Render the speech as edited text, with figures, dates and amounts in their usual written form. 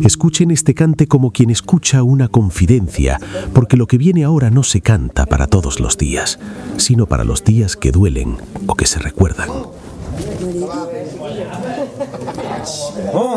Escuchen este cante como quien escucha una confidencia, porque lo que viene ahora no se canta para todos los días, sino para los días que duelen o que se recuerdan.